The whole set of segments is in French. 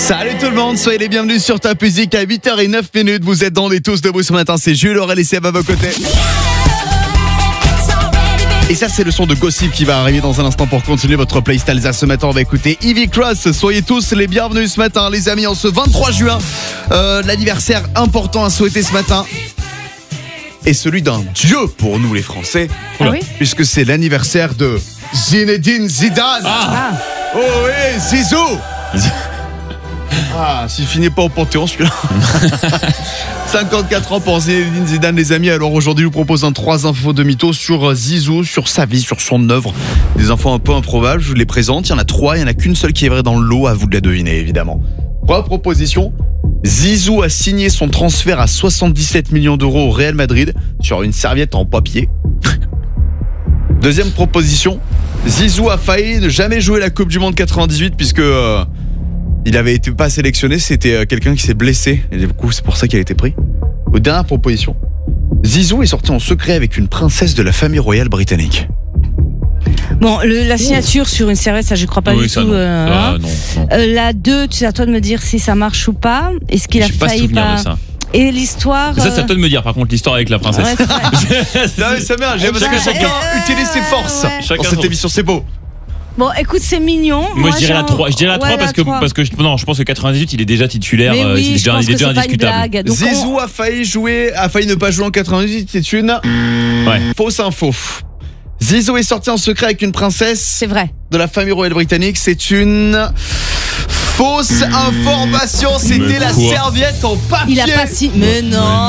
Salut tout le monde, soyez les bienvenus sur Top Music à 8h09. Vous êtes dans les tous debout ce matin, c'est Jules, Aurel et Seb à vos côtés. Et ça c'est le son de Gossip qui va arriver dans un instant pour continuer votre playlist Alsace. Ce matin on va écouter Ivy Cross. Soyez tous les bienvenus ce matin les amis, en ce 23 juin. L'anniversaire important à souhaiter ce matin est celui d'un dieu pour nous les Français. Ah oui, puisque c'est l'anniversaire de Zinedine Zidane. Oh oui, Zizou. S'il finit pas au Panthéon celui-là. 54 ans pour Zinedine Zidane les amis. Alors aujourd'hui je vous propose 3 infos de mythos sur Zizou, sur sa vie, sur son œuvre. Des infos un peu improbables, je vous les présente. Il y en a 3, il n'y en a qu'une seule qui est vraie dans le lot, à vous de la deviner évidemment. Première proposition, Zizou a signé son transfert à 77 millions d'euros au Real Madrid sur une serviette en papier. Deuxième proposition, Zizou a failli ne jamais jouer la Coupe du Monde 98 puisque il avait été pas sélectionné, c'était quelqu'un qui s'est blessé et du coup c'est pour ça qu'il a été pris. Ou dernière proposition, Zizou est sorti en secret avec une princesse de la famille royale britannique. Bon, la signature sur une serviette, ça je crois pas du tout. Non. La 2, c'est à toi de me dire si ça marche ou pas. Est-ce qu'il a failli pas de ça. Et l'histoire. Ça, c'est à toi de me dire. Par contre, l'histoire avec la princesse. Ouais, Non mais ça marche, parce que chacun utilise ses forces dans cette émission, c'est beau. Bon, écoute, c'est mignon. Moi, je dirais la 3. Je dirais la 3 parce que non, je pense que 98, il est déjà titulaire. Mais oui, il est déjà indiscutable. Zizou a failli ne pas jouer en 98. C'est une fausse info. Zizou est sorti en secret avec une princesse. C'est vrai. De la famille royale britannique. C'est une fausse information. C'était la serviette en papier. Il a pas si. Mais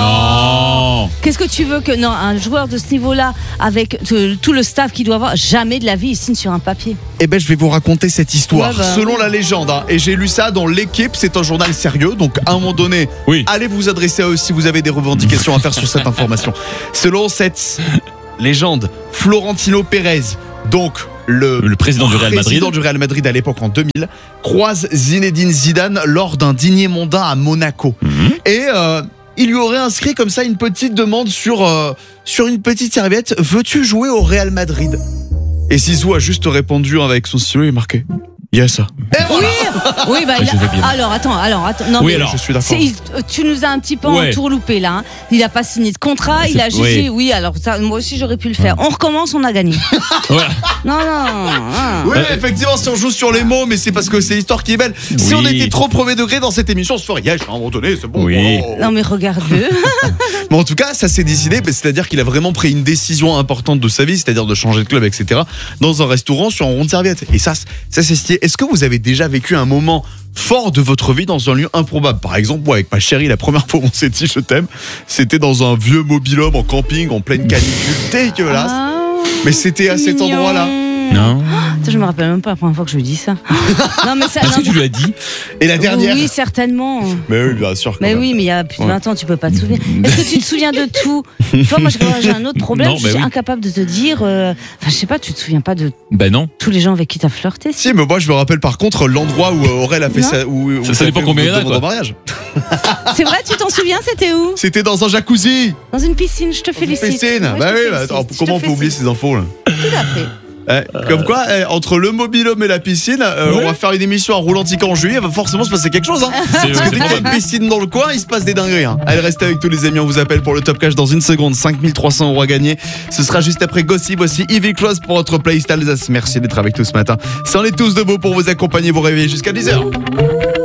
non. Qu'est-ce que tu veux que un joueur de ce niveau-là, avec tout le staff qu'il doit avoir, jamais de la vie il signe sur un papier. Eh ben, je vais vous raconter cette histoire. Selon la légende, et j'ai lu ça dans l'Équipe. C'est un journal sérieux, donc à un moment donné, allez vous adresser à eux si vous avez des revendications à faire sur cette information. Selon cette légende, Florentino Pérez, donc le président du Real Madrid à l'époque en 2000, croise Zinedine Zidane lors d'un dîner mondain à Monaco. Et il lui aurait inscrit comme ça une petite demande sur une petite serviette. Veux-tu jouer au Real Madrid? Et Zizou a juste répondu avec son stylo, il est marqué yes. Et voilà. Oui, bah alors attends. Non, oui, alors je suis d'accord. Tu nous as un petit peu entourloupé là. Hein. Il a pas signé de contrat, il a jugé. Oui, alors ça, moi aussi j'aurais pu le faire. On recommence, on a gagné. Non. Oui, effectivement, si on joue sur les mots, mais c'est parce que c'est l'histoire qui est belle. Si on était trop premier degré dans cette émission, on se ferait yes à un moment donné, c'est bon. Non mais regarde-le. Mais en tout cas, ça s'est décidé, c'est-à-dire qu'il a vraiment pris une décision importante de sa vie, c'est-à-dire de changer de club, etc. Dans un restaurant sur un rond de serviette. Et ça c'est stylé. Est-ce que vous avez déjà vécu un moment fort de votre vie dans un lieu improbable? Par exemple, moi avec ma chérie, la première fois où on s'est dit je t'aime, c'était dans un vieux mobil-home en camping en pleine canicule, dégueulasse. Mais c'était à cet endroit-là. Non. Je me rappelle même pas la première fois que je lui dis ça. Non mais ça. Est-ce que tu lui as dit? Et la dernière? Oui, certainement. Mais oui, bien sûr. Mais oui, mais il y a plus de 20 ans, tu peux pas te souvenir. Est-ce que tu te souviens de tout? Toi, moi, j'ai un autre problème. Je suis incapable de te dire. Je sais pas, tu te souviens pas de. Non. Tous les gens avec qui t'as flirté. Si, mais moi, je me rappelle par contre l'endroit où Aurel a fait ça. Ça dépend combien il y en a, quoi. Mariage. C'est vrai, tu t'en souviens? C'était où? C'était dans un jacuzzi. Dans une piscine. Je te félicite. Une piscine. Comment on peut oublier ces infos là? Tout à fait. Comme quoi, entre le mobil-home et la piscine, on va faire une émission à Roulantica en juillet, il va forcément se passer quelque chose. Parce que dès qu'il y a une piscine dans le coin, il se passe des dingueries. Allez, restez avec tous les amis, on vous appelle pour le Top Cash dans une seconde. 5300 € à gagner. Ce sera juste après Gossip, aussi Ivy Cross pour votre playlist Alsace. Merci d'être avec nous ce matin. Si on est tous debout pour vous accompagner, vous réveiller jusqu'à 10h.